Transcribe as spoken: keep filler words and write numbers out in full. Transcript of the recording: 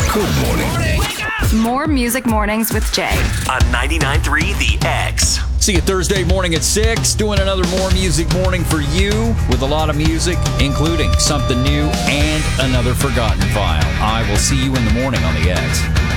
Good morning. More Music Mornings with Jay on ninety-nine point three The X. See you Thursday morning at six, doing another More Music Morning for you with a lot of music, including something new and another forgotten file. I will see you in the morning on The X.